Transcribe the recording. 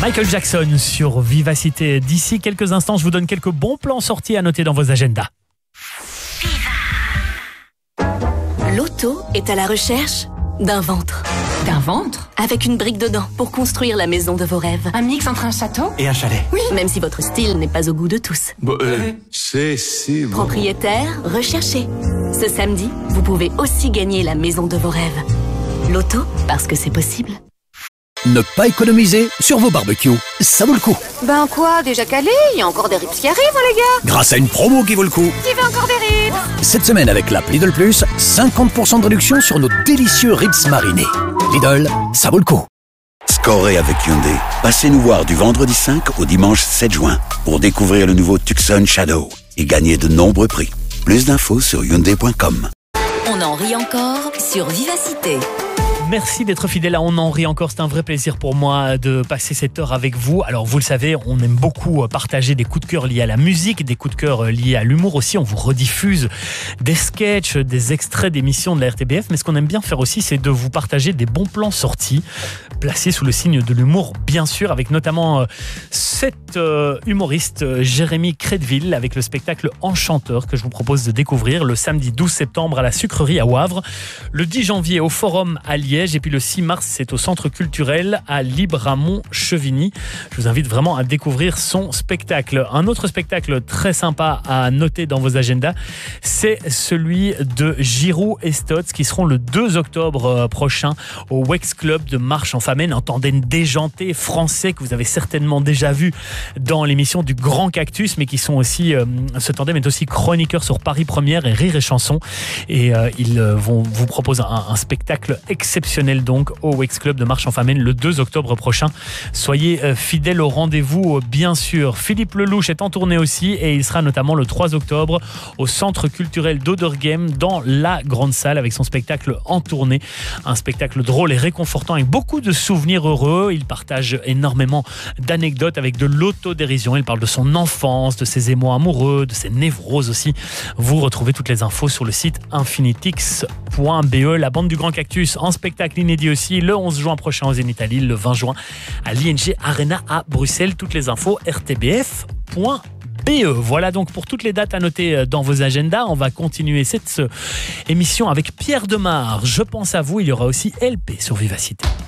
Michael Jackson sur Vivacité. D'ici quelques instants, je vous donne quelques bons plans sortis à noter dans vos agendas. Loto est à la recherche d'un ventre. D'un ventre? Avec une brique dedans pour construire la maison de vos rêves. Un mix entre un château et un chalet. Oui, même si votre style n'est pas au goût de tous. C'est si bon. Propriétaire recherché. Ce samedi, vous pouvez aussi gagner la maison de vos rêves. Loto, parce que c'est possible. Ne pas économiser sur vos barbecues, ça vaut le coup. Ben quoi, déjà calé? Il y a encore des ribs qui arrivent, les gars. Grâce à une promo qui vaut le coup. Qui veut encore des ribs? Cette semaine avec l'app Lidl Plus, 50% de réduction sur nos délicieux ribs marinés. Lidl, ça vaut le coup. Scorez avec Hyundai. Passez nous voir du vendredi 5 au dimanche 7 juin pour découvrir le nouveau Tucson Shadow et gagner de nombreux prix. Plus d'infos sur Hyundai.com. On en rit encore sur Vivacité. Merci d'être fidèle à On en rit encore. C'est un vrai plaisir pour moi de passer cette heure avec vous. Alors, vous le savez, on aime beaucoup partager des coups de cœur liés à la musique, des coups de cœur liés à l'humour aussi. On vous rediffuse des sketchs, des extraits d'émissions de la RTBF. Mais ce qu'on aime bien faire aussi, c'est de vous partager des bons plans sortis, placés sous le signe de l'humour, bien sûr, avec notamment cet humoriste Jérémy Crédville avec le spectacle Enchanteur que je vous propose de découvrir le samedi 12 septembre à la Sucrerie à Wavre, le 10 janvier au Forum à Liège et puis le 6 mars c'est au Centre culturel à Libramont-Chevigny. Je vous invite vraiment à découvrir son spectacle. Un autre spectacle très sympa à noter dans vos agendas, c'est celui de Giroud et Stotz qui seront le 2 octobre prochain au Wex Club de Marche-en-Famenne, un tandem déjanté français que vous avez certainement déjà vu dans l'émission du Grand Cactus, mais qui sont aussi, ce tandem est aussi chroniqueur sur Paris Première et Rire et Chanson, et ils vont vous proposer un spectacle exceptionnel donc au Wex Club de Marche-en-Famenne le 2 octobre prochain. Soyez fidèles au rendez-vous, bien sûr. Philippe Lelouch est en tournée aussi et il sera notamment le 3 octobre au Centre culturel d'Oderghem dans la grande salle avec son spectacle en tournée. Un spectacle drôle et réconfortant avec beaucoup de souvenirs heureux. Il partage énormément d'anecdotes avec de l'autodérision. Il parle de son enfance, de ses émois amoureux, de ses névroses aussi. Vous retrouvez toutes les infos sur le site infinitix.be. La bande du Grand Cactus en spectacle inédit aussi le 11 juin prochain au Zénith à Lille, le 20 juin à l'ING Arena à Bruxelles. Toutes les infos rtbf.be. Voilà donc pour toutes les dates à noter dans vos agendas. On va continuer cette émission avec Pierre Demar. Je pense à vous. Il y aura aussi LP sur Vivacité.